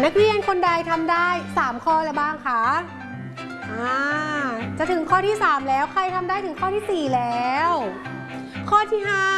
นักเรียนคนใดทำได้3ข้อแล้วบ้างคะจะถึงข้อที่3แล้วใครทำได้ถึงข้อที่4แล้วข้อที่5